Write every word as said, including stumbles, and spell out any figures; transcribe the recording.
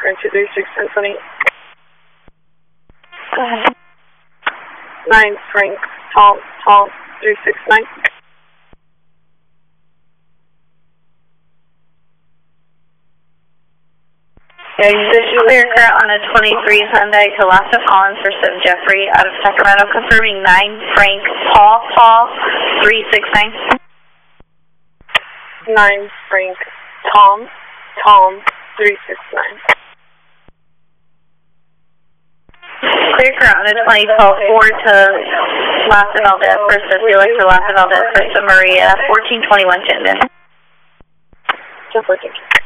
Frank two three six ten twenty. Go ahead. nine Frank Tom Tom three six nine. Yeah, you should clear car on a twenty-three Hyundai Colossa Collins for seven Jeffrey out of Sacramento, confirming nine Frank Paul Paul three six nine. nine Frank Tom Tom three six nine. Clear car on a twenty twelve Ford to Lassen Valdez for Felix for Lassen Valdez for Maria fourteen twenty-one Chittenden. Just looking.